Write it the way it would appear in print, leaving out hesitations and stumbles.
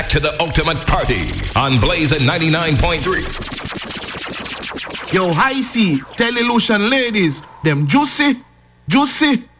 back to the ultimate party on Blaze at 99.3. Yo, High C, tell Illusion ladies, them juicy, juicy.